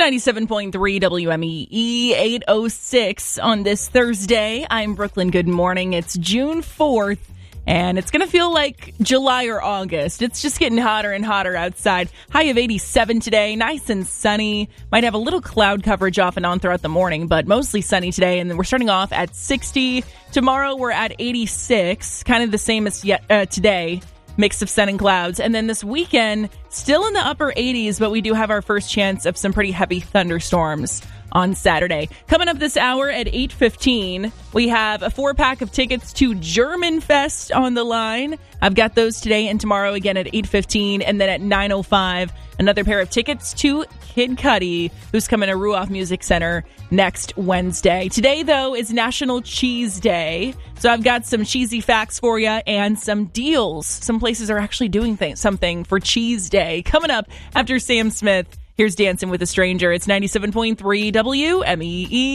97.3 WMEE 806 on this Thursday. I'm Brooklyn. Good morning. It's June 4th, and it's going to feel like July or August. It's just getting hotter and hotter outside. High of 87 today. Nice and sunny. Might have a little cloud coverage off and on throughout the morning, but mostly sunny today. And then we're starting off at 60. Tomorrow we're at 86, kind of the same as today. Mix of sun and clouds. And then this weekend, still in the upper 80s, but we do have our first chance of some pretty heavy thunderstorms on Saturday. Coming up this hour at 8:15, we have a 4-pack of tickets to German Fest on the line. I've got those today and tomorrow again at 8:15. And then at 9:05, another pair of tickets to Kid Cudi, who's coming to Ruoff Music Center next Wednesday. Today, though, is National Cheese Day. So I've got some cheesy facts for you and some deals. Some places are actually doing something for Cheese Day. Coming up after Sam Smith, here's Dancing with a Stranger. It's 97.3 WMEE.